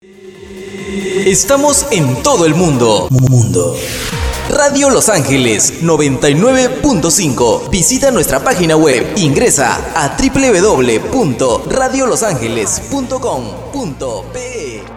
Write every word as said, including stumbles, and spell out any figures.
Estamos en todo el mundo. Mundo. Radio Los Ángeles noventa y nueve punto cinco. Visita nuestra página web. Ingresa a doble u doble u doble u punto radio los ángeles punto com punto pe.